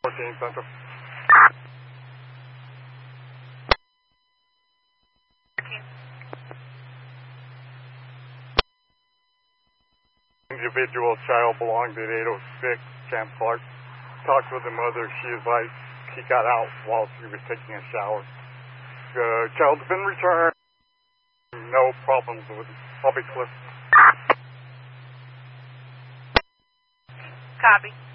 14 Central. Individual child belonged at 806 Camp Clark. Talked with the mother. She advised he got out while she was taking a shower. The child's been returned. No problems with it. I'll be clear. Copy.